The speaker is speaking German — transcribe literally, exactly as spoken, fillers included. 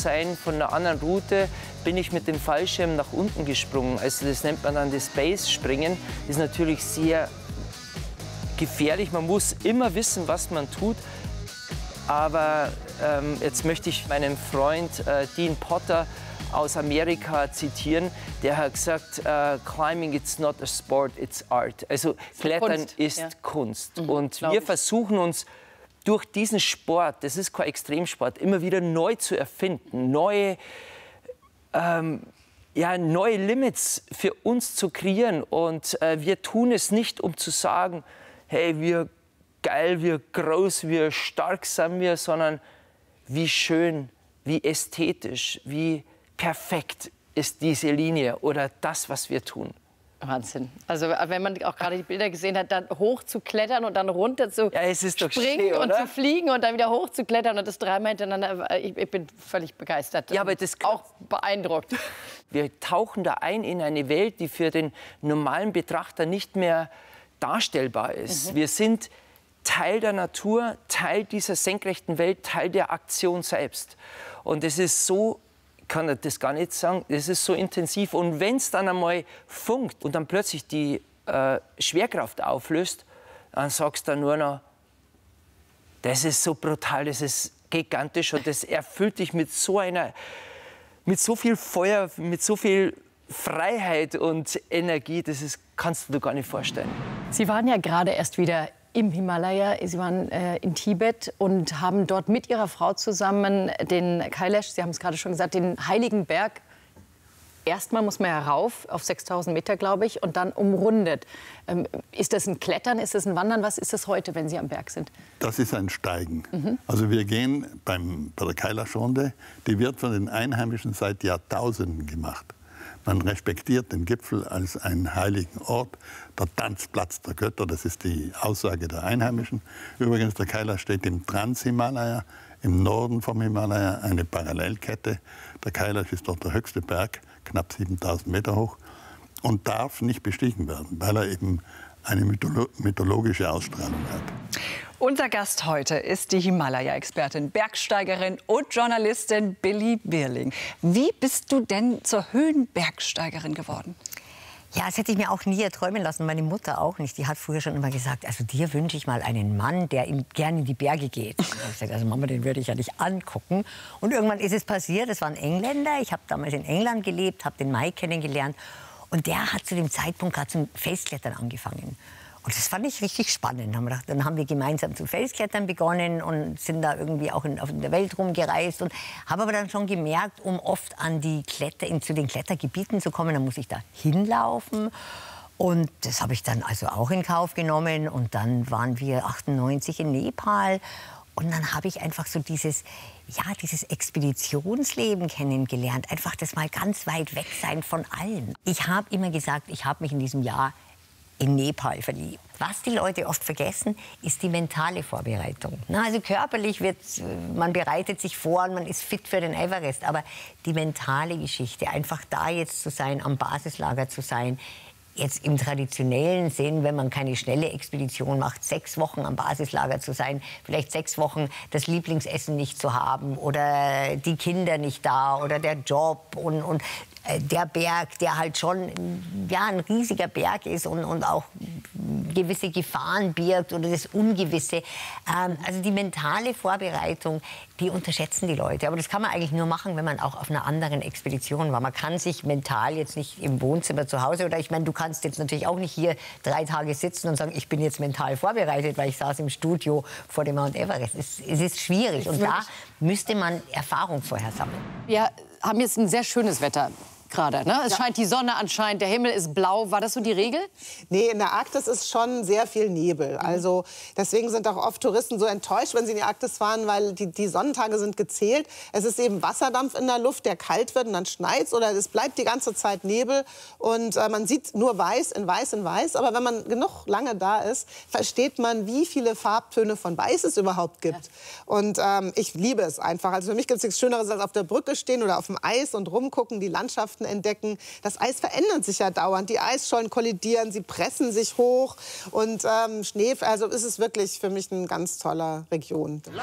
sein von einer anderen Route, bin ich mit dem Fallschirm nach unten gesprungen. Also das nennt man dann das Base-Springen. Das ist natürlich sehr gefährlich. Man muss immer wissen, was man tut. Aber ähm, jetzt möchte ich meinen Freund äh, Dean Potter aus Amerika zitieren. Der hat gesagt, uh, climbing it's not a sport, it's art. Also Klettern Kunst. ist ja. Kunst. Mhm, und wir ich. versuchen uns durch diesen Sport, das ist kein Extremsport, immer wieder neu zu erfinden, neue, ähm, ja, neue Limits für uns zu kreieren. Und äh, wir tun es nicht, um zu sagen, hey, wir geil, wie groß, wie stark sind wir, sondern wie schön, wie ästhetisch, wie perfekt ist diese Linie oder das, was wir tun. Wahnsinn. Also wenn man auch gerade die Bilder gesehen hat, dann hoch zu klettern und dann runter zu ja, es ist doch springen schön, und zu fliegen und dann wieder hoch zu klettern und das dreimal hintereinander. Ich, ich bin völlig begeistert. Ja, aber das auch beeindruckt. Wir tauchen da ein in eine Welt, die für den normalen Betrachter nicht mehr darstellbar ist. Mhm. Wir sind Teil der Natur, Teil dieser senkrechten Welt, Teil der Aktion selbst. Und es ist so, ich kann das gar nicht sagen, es ist so intensiv. Und wenn es dann einmal funkt und dann plötzlich die äh, Schwerkraft auflöst, dann sagst du nur noch, das ist so brutal, das ist gigantisch und das erfüllt dich mit so einer, mit so viel Feuer, mit so viel Freiheit und Energie, das ist, kannst du dir gar nicht vorstellen. Sie waren ja gerade erst wieder im Himalaya. Sie waren äh, in Tibet und haben dort mit Ihrer Frau zusammen den Kailash, Sie haben es gerade schon gesagt, den heiligen Berg. Erstmal muss man ja rauf auf sechstausend Meter, glaube ich, und dann umrundet. Ähm, ist das ein Klettern, ist das ein Wandern? Was ist das heute, wenn Sie am Berg sind? Das ist ein Steigen. Mhm. Also wir gehen beim, bei der Kailash-Runde, die wird von den Einheimischen seit Jahrtausenden gemacht. Man respektiert den Gipfel als einen heiligen Ort, der Tanzplatz der Götter, das ist die Aussage der Einheimischen. Übrigens, der Kailash steht im Transhimalaya, im Norden vom Himalaya, eine Parallelkette. Der Kailash ist dort der höchste Berg, knapp siebentausend Meter hoch, und darf nicht bestiegen werden, weil er eben eine mytholo mythologische Ausstrahlung hat. Unser Gast heute ist die Himalaya-Expertin, Bergsteigerin und Journalistin Billy Birling. Wie bist du denn zur Höhenbergsteigerin geworden? Ja, das hätte ich mir auch nie erträumen lassen, meine Mutter auch nicht. Die hat früher schon immer gesagt, also dir wünsche ich mal einen Mann, der in, gerne in die Berge geht. Und ich gesagt, also Mama, den würde ich ja nicht angucken. Und irgendwann ist es passiert, das war ein Engländer. Ich habe damals in England gelebt, habe den Mike kennengelernt. Und der hat zu dem Zeitpunkt gerade zum Felsklettern angefangen. Und das fand ich richtig spannend. Dann haben wir gemeinsam zum Felsklettern begonnen und sind da irgendwie auch in, auf der Welt rumgereist. Und habe aber dann schon gemerkt, um oft an die Kletter, in, zu den Klettergebieten zu kommen, dann muss ich da hinlaufen. Und das habe ich dann also auch in Kauf genommen. Und dann waren wir achtundneunzig in Nepal. Und dann habe ich einfach so dieses, ja, dieses Expeditionsleben kennengelernt. Einfach das mal ganz weit weg sein von allem. Ich habe immer gesagt, ich habe mich in diesem Jahr in Nepal verliebt. Was die Leute oft vergessen, ist die mentale Vorbereitung. Na, also körperlich wird, man bereitet sich vor und man ist fit für den Everest. Aber die mentale Geschichte, einfach da jetzt zu sein, am Basislager zu sein, jetzt im traditionellen Sinn, wenn man keine schnelle Expedition macht, sechs Wochen am Basislager zu sein, vielleicht sechs Wochen das Lieblingsessen nicht zu haben oder die Kinder nicht da oder der Job und, und der Berg, der halt schon ja, ein riesiger Berg ist und, und auch gewisse Gefahren birgt oder das Ungewisse. Ähm, also die mentale Vorbereitung, die unterschätzen die Leute. Aber das kann man eigentlich nur machen, wenn man auch auf einer anderen Expedition war. Man kann sich mental jetzt nicht im Wohnzimmer zu Hause, oder ich meine, du kannst jetzt natürlich auch nicht hier drei Tage sitzen und sagen, ich bin jetzt mental vorbereitet, weil ich saß im Studio vor dem Mount Everest. Es, es ist schwierig und da müsste man Erfahrung vorher sammeln. Wir haben jetzt ein sehr schönes Wetter gerade, ne? Es Ja. scheint die Sonne anscheinend, der Himmel ist blau. War das so die Regel? Nee, in der Arktis ist schon sehr viel Nebel. Also deswegen sind auch oft Touristen so enttäuscht, wenn sie in die Arktis fahren, weil die, die Sonnentage sind gezählt. Es ist eben Wasserdampf in der Luft, der kalt wird und dann schneit oder es bleibt die ganze Zeit Nebel. Und äh, man sieht nur weiß in weiß in weiß. Aber wenn man genug lange da ist, versteht man, wie viele Farbtöne von Weiß es überhaupt gibt. Ja. Und ähm, ich liebe es einfach. Also für mich gibt es nichts Schöneres, als auf der Brücke stehen oder auf dem Eis und rumgucken, die Landschaften entdecken. Das Eis verändert sich ja dauernd. Die Eisschollen kollidieren, sie pressen sich hoch und ähm, Schnee, also ist es wirklich für mich eine ganz tolle Region.